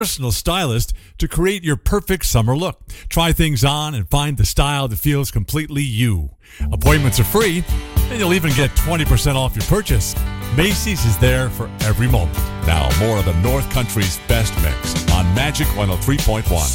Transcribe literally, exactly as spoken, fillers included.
personal stylist to create your perfect summer look. Try things on and find the style that feels completely you. Appointments are free, and you'll even get twenty percent off your purchase. Macy's is there for every moment. Now, more of the North Country's best mix on Magic one oh three point one.